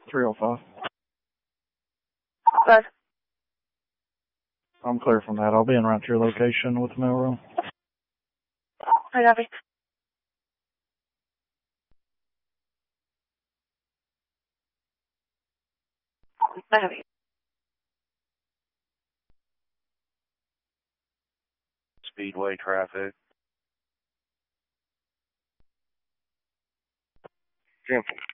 305. Good. I'm clear from that. I'll be en route to your location with the mailroom. I copy. I copy. Speedway traffic. Cancel.